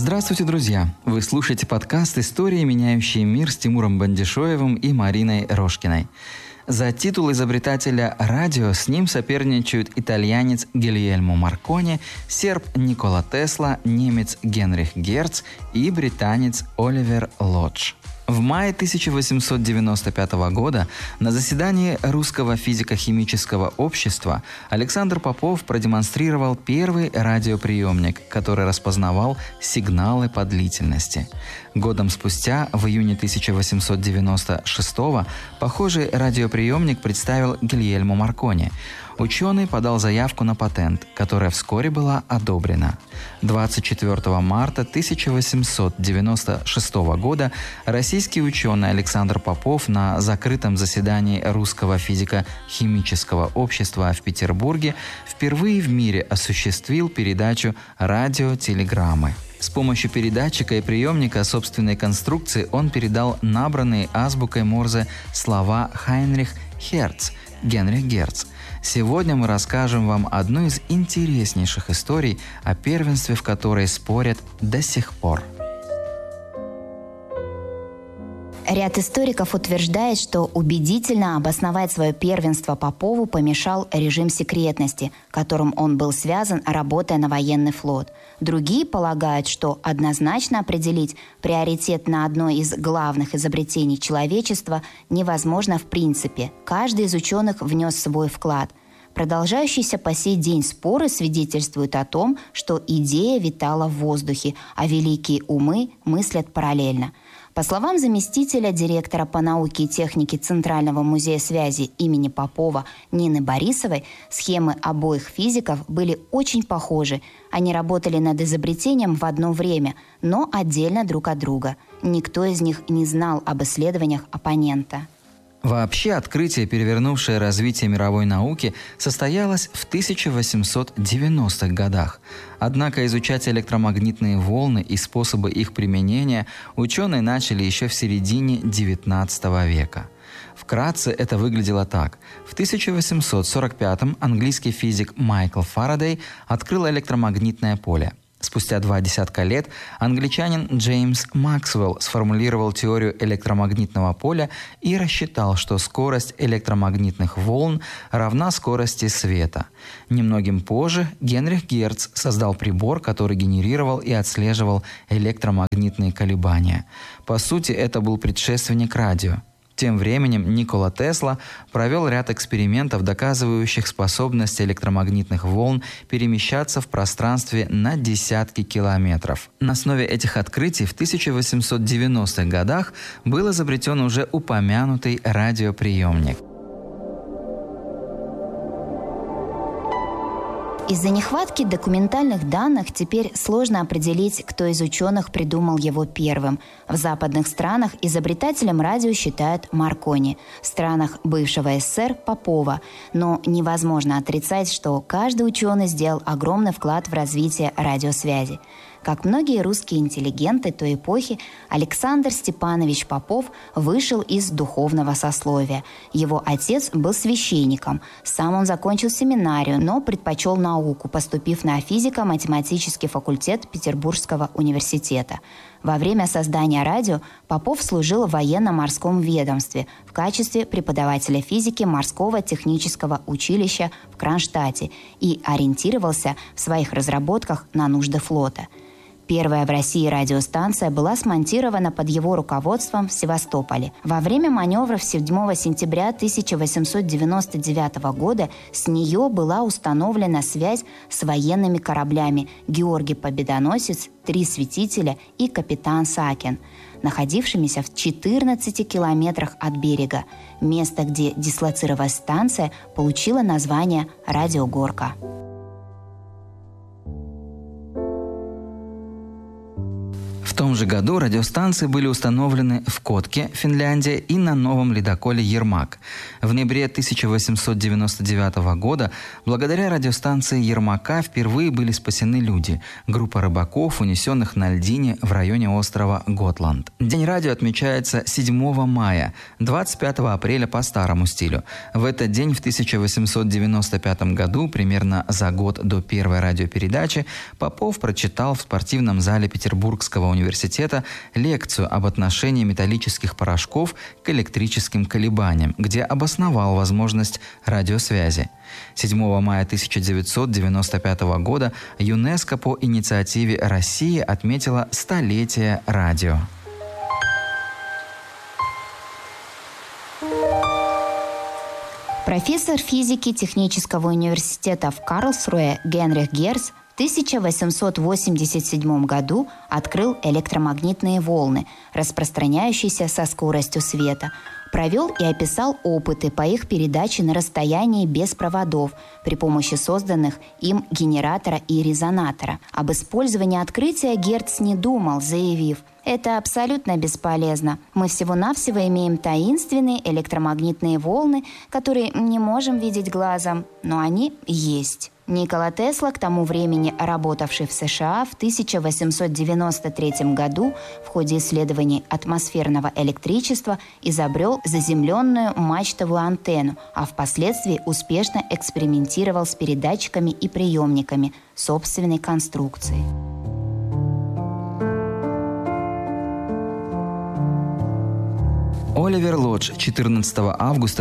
Здравствуйте, друзья! Вы слушаете подкаст «Истории, меняющие мир» с Тимуром Бандишоевым и Мариной Рожкиной. За титул изобретателя радио с ним соперничают итальянец Гильельмо Маркони, серб Никола Тесла, немец Генрих Герц и британец Оливер Лодж. В мае 1895 года на заседании Русского физико-химического общества Александр Попов продемонстрировал первый радиоприемник, который распознавал сигналы по длительности. Годом спустя, в июне 1896 похожий радиоприемник представил Гильельмо Маркони. Ученый подал заявку на патент, которая вскоре была одобрена. 24 марта 1896 года российский ученый Александр Попов на закрытом заседании Русского физико-химического общества в Петербурге впервые в мире осуществил передачу радиотелеграммы. С помощью передатчика и приемника собственной конструкции он передал набранные азбукой Морзе слова Хайнрих Херц, Генрих Герц. Сегодня мы расскажем вам одну из интереснейших историй, о первенстве в которой спорят до сих пор. Ряд историков утверждает, что убедительно обосновать свое первенство Попову помешал режим секретности, которым он был связан, работая на военный флот. Другие полагают, что однозначно определить приоритет на одно из главных изобретений человечества невозможно в принципе. Каждый из ученых внес свой вклад. Продолжающиеся по сей день споры свидетельствуют о том, что идея витала в воздухе, а великие умы мыслят параллельно. По словам заместителя директора по науке и технике Центрального музея связи имени Попова Нины Борисовой, схемы обоих физиков были очень похожи. Они работали над изобретением в одно время, но отдельно друг от друга. Никто из них не знал об исследованиях оппонента. Вообще, открытие, перевернувшее развитие мировой науки, состоялось в 1890-х годах. Однако изучать электромагнитные волны и способы их применения ученые начали еще в середине XIX века. Вкратце это выглядело так. В 1845-м английский физик Майкл Фарадей открыл электромагнитное поле. Спустя 20 лет англичанин Джеймс Максвелл сформулировал теорию электромагнитного поля и рассчитал, что скорость электромагнитных волн равна скорости света. Немногим позже Генрих Герц создал прибор, который генерировал и отслеживал электромагнитные колебания. По сути, это был предшественник радио. Тем временем Никола Тесла провел ряд экспериментов, доказывающих способность электромагнитных волн перемещаться в пространстве на десятки километров. На основе этих открытий в 1890-х годах был изобретен уже упомянутый радиоприемник. Из-за нехватки документальных данных теперь сложно определить, кто из ученых придумал его первым. В западных странах изобретателем радио считают Маркони, в странах бывшего СССР – Попова. Но невозможно отрицать, что каждый ученый сделал огромный вклад в развитие радиосвязи. Как многие русские интеллигенты той эпохи, Александр Степанович Попов вышел из духовного сословия. Его отец был священником. Сам он закончил семинарию, но предпочел науку, поступив на физико-математический факультет Петербургского университета. Во время создания радио Попов служил в военно-морском ведомстве в качестве преподавателя физики морского технического училища в Кронштадте и ориентировался в своих разработках на нужды флота. Первая в России радиостанция была смонтирована под его руководством в Севастополе. Во время маневров 7 сентября 1899 года с нее была установлена связь с военными кораблями «Георгий Победоносец», «Три святителя» и «Капитан Сакин», находившимися в 14 километрах от берега. Место, где дислоцировалась станция, получило название «Радиогорка». В том же году радиостанции были установлены в Котке, Финляндия, и на новом ледоколе «Ермак». В ноябре 1899 года благодаря радиостанции «Ермака» впервые были спасены люди – группа рыбаков, унесенных на льдине в районе острова Готланд. День радио отмечается 7 мая, 25 апреля по старому стилю. В этот день в 1895 году, примерно за год до первой радиопередачи, Попов прочитал в спортивном зале Петербургского университета лекцию об отношении металлических порошков к электрическим колебаниям, где обосновал возможность радиосвязи. 7 мая 1995 года ЮНЕСКО по инициативе России отметила столетие радио. Профессор физики Технического университета в Карлсруэ Генрих Герц в 1887 году открыл электромагнитные волны, распространяющиеся со скоростью света. Провел и описал опыты по их передаче на расстоянии без проводов при помощи созданных им генератора и резонатора. Об использовании открытия Герц не думал, заявив: «Это абсолютно бесполезно. Мы всего-навсего имеем таинственные электромагнитные волны, которые не можем видеть глазом, но они есть». Никола Тесла, к тому времени работавший в США, в 1893 году в ходе исследований атмосферного электричества изобрел заземленную мачтовую антенну, а впоследствии успешно экспериментировал с передатчиками и приемниками собственной конструкции. Оливер Лодж 14 августа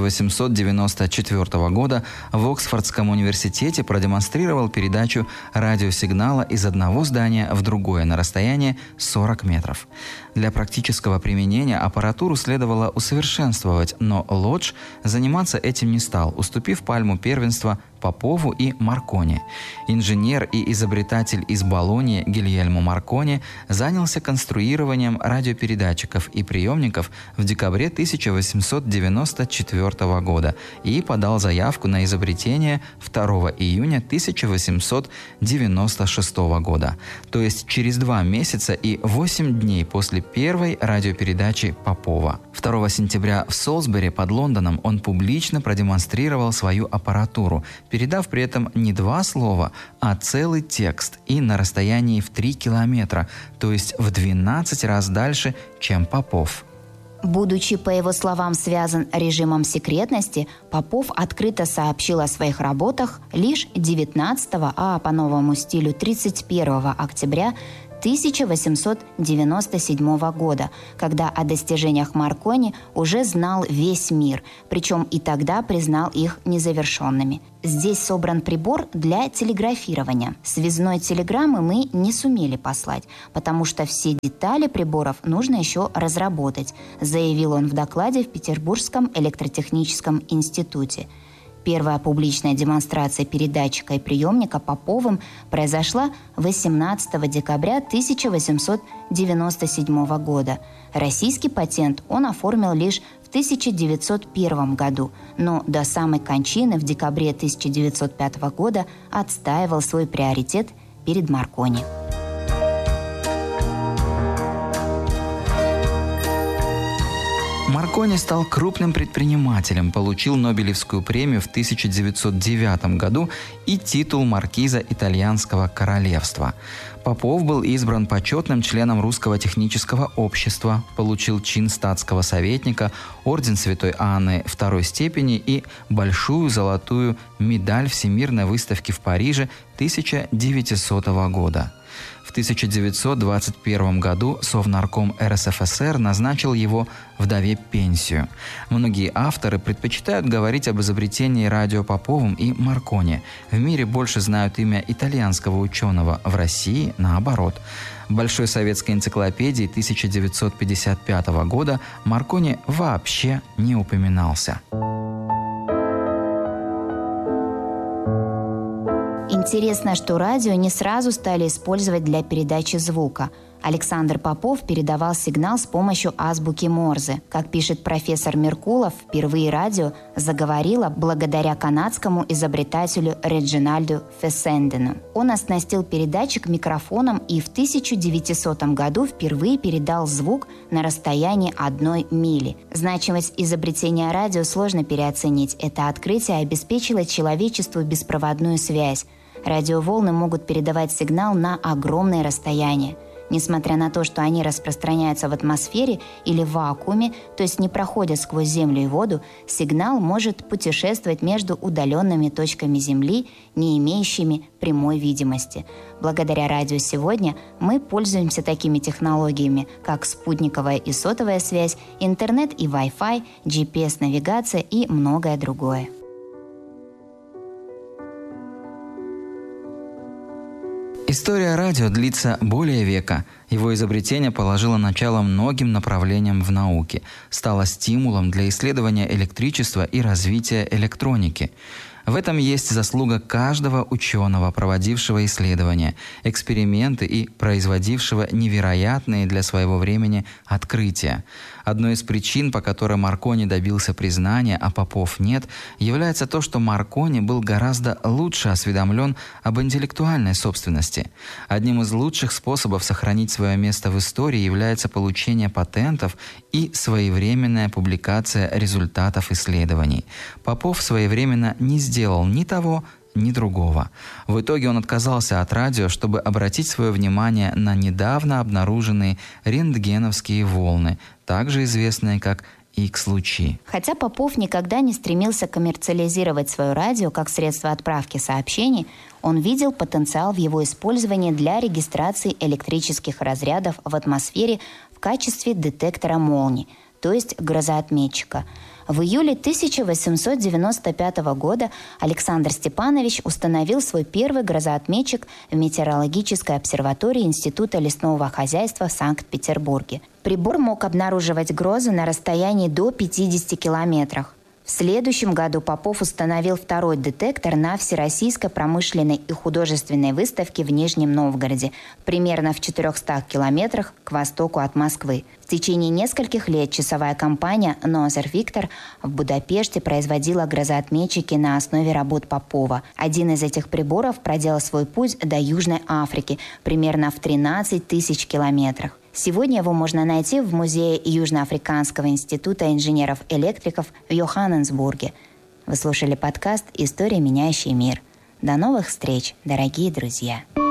1894 года в Оксфордском университете продемонстрировал передачу радиосигнала из одного здания в другое на расстоянии 40 метров. Для практического применения аппаратуру следовало усовершенствовать, но Лодж заниматься этим не стал, уступив пальму первенства Попову и Маркони. Инженер и изобретатель из Болоньи Гильельмо Маркони занялся конструированием радиопередатчиков и приемников в декабре 1894 года и подал заявку на изобретение 2 июня 1896 года, то есть через 2 месяца и 8 дней после первой радиопередачи Попова. 2 сентября в Солсбери под Лондоном он публично продемонстрировал свою аппаратуру, передав при этом не 2 слова, а целый текст и на расстоянии в 3 километра, то есть в 12 раз дальше, чем Попов. Будучи, по его словам, связан режимом секретности, Попов открыто сообщил о своих работах лишь 19, а по новому стилю 31 октября 1897 года, когда о достижениях Маркони уже знал весь мир, причем и тогда признал их незавершенными. Здесь собран прибор для телеграфирования. Связной телеграммы мы не сумели послать, потому что все детали приборов нужно еще разработать, заявил он в докладе в Петербургском электротехническом институте. Первая публичная демонстрация передатчика и приемника Поповым произошла 18 декабря 1897 года. Российский патент он оформил лишь в 1901 году, но до самой кончины в декабре 1905 года отстаивал свой приоритет перед Маркони. Маркони стал крупным предпринимателем, получил Нобелевскую премию в 1909 году и титул маркиза Итальянского королевства. Попов был избран почетным членом Русского технического общества, получил чин статского советника, орден Святой Анны II степени и большую золотую медаль Всемирной выставки в Париже 1900 года. В 1921 году Совнарком РСФСР назначил его вдове пенсию. Многие авторы предпочитают говорить об изобретении радио Поповым и Маркони. В мире больше знают имя итальянского ученого, в России наоборот. В Большой советской энциклопедии 1955 года Маркони вообще не упоминался. Интересно, что радио не сразу стали использовать для передачи звука. Александр Попов передавал сигнал с помощью азбуки Морзе. Как пишет профессор Меркулов, впервые радио заговорило благодаря канадскому изобретателю Реджинальду Фессендену. Он оснастил передатчик микрофоном и в 1900 году впервые передал звук на расстоянии 1 мили. Значимость изобретения радио сложно переоценить. Это открытие обеспечило человечеству беспроводную связь. Радиоволны могут передавать сигнал на огромные расстояния. Несмотря на то, что они распространяются в атмосфере или в вакууме, то есть не проходят сквозь землю и воду, сигнал может путешествовать между удаленными точками Земли, не имеющими прямой видимости. Благодаря радио сегодня мы пользуемся такими технологиями, как спутниковая и сотовая связь, интернет и Wi-Fi, GPS-навигация и многое другое. История радио длится более века. Его изобретение положило начало многим направлениям в науке, стало стимулом для исследования электричества и развития электроники. В этом есть заслуга каждого ученого, проводившего исследования, эксперименты и производившего невероятные для своего времени открытия. Одной из причин, по которой Маркони добился признания, а Попов нет, является то, что Маркони был гораздо лучше осведомлен об интеллектуальной собственности. Одним из лучших способов сохранить свое место в истории является получение патентов и своевременная публикация результатов исследований. Попов своевременно не сделал ни того, ни другого. В итоге он отказался от радио, чтобы обратить свое внимание на недавно обнаруженные рентгеновские волны, также известные как X-лучи. Хотя Попов никогда не стремился коммерциализировать свое радио как средство отправки сообщений, он видел потенциал в его использовании для регистрации электрических разрядов в атмосфере в качестве детектора молний, то есть грозоотметчика. В июле 1895 года Александр Степанович установил свой первый грозоотметчик в метеорологической обсерватории Института лесного хозяйства в Санкт-Петербурге. Прибор мог обнаруживать грозы на расстоянии до 50 километров. В следующем году Попов установил второй детектор на Всероссийской промышленной и художественной выставке в Нижнем Новгороде, примерно в 400 километрах к востоку от Москвы. В течение нескольких лет часовая компания «Нозер Виктор» в Будапеште производила грозоотметчики на основе работ Попова. Один из этих приборов проделал свой путь до Южной Африки, примерно в 13 тысяч километрах. Сегодня его можно найти в музее Южноафриканского института инженеров-электриков в Йоханнесбурге. Вы слушали подкаст «История, меняющая мир». До новых встреч, дорогие друзья!